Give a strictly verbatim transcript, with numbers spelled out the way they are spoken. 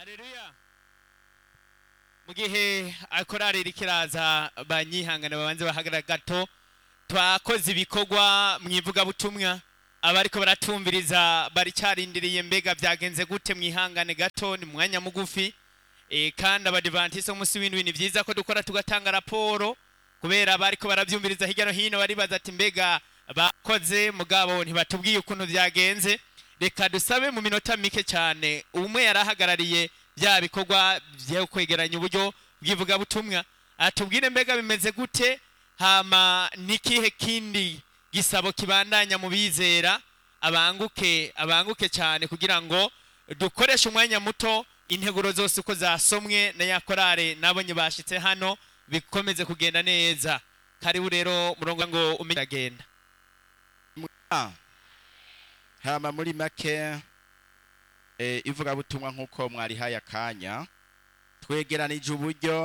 Haleluya. Mu gihe akorari rikiraza banyihangane babanze bahagarara gato, twakoze ibikorwa mwivuga butumwa, abariko baratumviriza bari carindiriye mbega byagenze gute, mwihangane gato, ni mwanya mugufi. E, kandi abadivantisi umunsi w'indwi ni vyiza ko dukora tugatanga raporo, kubera bariko baravyumviriza hirya no hino baribaza ati mbega bakoze mugabo ntibatubwiye ukuntu byagenze. Reka dusabe mu minota mike cyane umwe yarahagarariye bya bikorwa byo kwegeranya uburyo bwivuga butumwa, atubwire mbega bimeze gute, hama nikihe kindi gisabo kibandanya mu bizera abanguke abanguke cyane kugira ngo dukoreshe umwanya muto, integuro zose uko zasomwe na yakorare nabonye bashitse hano bikomeze kugenda neza. Karibu rero murongo ngo umenye agenda. Hama muri make e, ivuga butumwa nkuko mwari haya kanya twegeranije uburyo